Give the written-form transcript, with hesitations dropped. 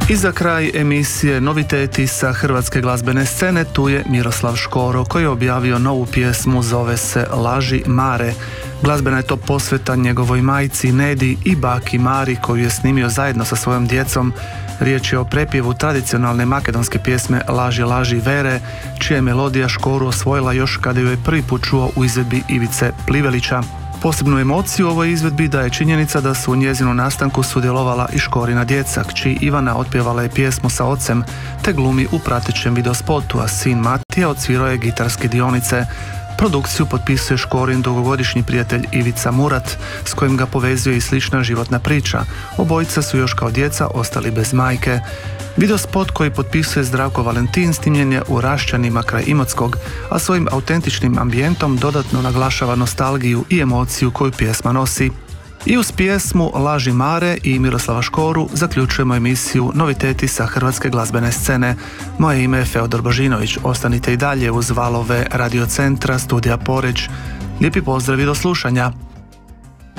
I za kraj emisije Noviteti sa hrvatske glazbene scene tu je Miroslav Škoro koji je objavio novu pjesmu, zove se Laži Mare. Glazbena je to posveta njegovoj majci Nedi i baki Mari koju je snimio zajedno sa svojom djecom. Riječ je o prepjevu tradicionalne makedonske pjesme Laži, laži vere, čija je melodija Škoru osvojila još kada ju je prvi put čuo u izvedbi Ivice Plivelića. Posebnu emociju u ovoj izvedbi daje činjenica da su u njezinu nastanku sudjelovala i Škorina djeca. Kći Ivana otpjevala je pjesmu sa ocem te glumi u pratećem videospotu, a sin Matija odsvirao je gitarske dionice. Produkciju potpisuje Škorin dugogodišnji prijatelj Ivica Murat, s kojim ga povezuje i slična životna priča. Obojica su još kao djeca ostali bez majke. Videospot koji potpisuje Zdravko Valentin snimljen je u Rašćanima kraj Imotskog, a svojim autentičnim ambijentom dodatno naglašava nostalgiju i emociju koju pjesma nosi. I uz pjesmu Laži Mare i Miroslava Škoru zaključujemo emisiju Noviteti sa hrvatske glazbene scene. Moje ime je Feodor Božinović. Ostanite i dalje uz valove Radio Centra, Studija Poreč. Lijepi pozdrav i do slušanja.